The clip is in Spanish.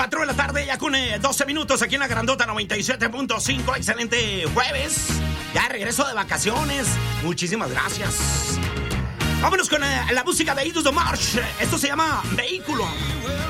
4 de la tarde, ya con 12 minutos aquí en la Grandota 97.5. Excelente jueves. Ya regreso de vacaciones. Muchísimas gracias. Vámonos con la música de Idos de March. Esto se llama Vehículo.